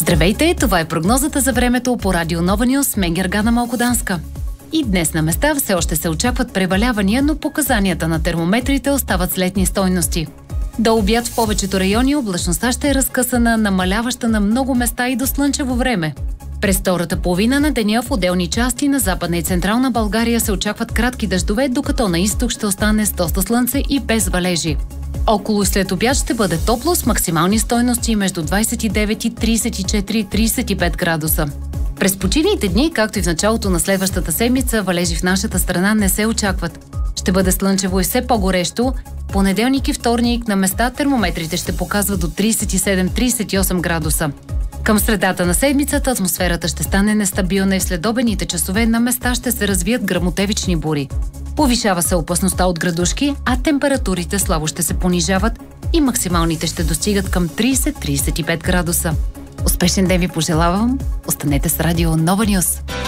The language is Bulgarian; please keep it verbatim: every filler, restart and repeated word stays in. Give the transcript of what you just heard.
Здравейте, това е прогнозата за времето по Радио Нова Нюз с мен Гергана Малкоданска. И днес на места все още се очакват превалявания, но показанията на термометрите остават с летни стойности. До обяд в повечето райони облачността ще е разкъсана, намаляваща на много места и до слънчево време. През втората половина на деня в отделни части на Западна и Централна България се очакват кратки дъждове, докато на изток ще остане с доста слънце и без валежи. Около и след обяд ще бъде топло с максимални стойности между двадесет и девет и тридесет и четири - тридесет и пет градуса. През почивните дни, както и в началото на следващата седмица, валежи в нашата страна не се очакват. Ще бъде слънчево и все по-горещо. Понеделник и вторник на места термометрите ще показват до тридесет и седем - тридесет и осем градуса. Към средата на седмицата атмосферата ще стане нестабилна и в следобедните часове на места ще се развият гръмотевични бури. Повишава се опасността от градушки, а температурите слабо ще се понижават и максималните ще достигат към тридесет - тридесет и пет градуса. Успешен ден ви пожелавам! Останете с Радио Нова Нюз!